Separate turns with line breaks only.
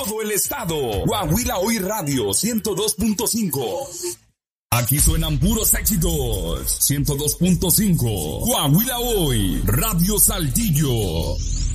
todo el estado. Coahuila Hoy Radio 102.5. Aquí suenan puros éxitos. 102.5. Coahuila Hoy, Radio Saltillo.